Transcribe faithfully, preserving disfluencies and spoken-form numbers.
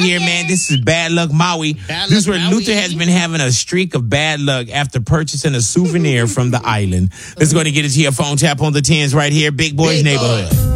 here, man. This is Bad Luck Maui. Bad this is Luck where Maui. Luther has been having a streak of bad luck after purchasing a souvenir from the island. Let's go to get it to your phone. Tap on the tens right here. Big Boys Big Neighborhood. Boy.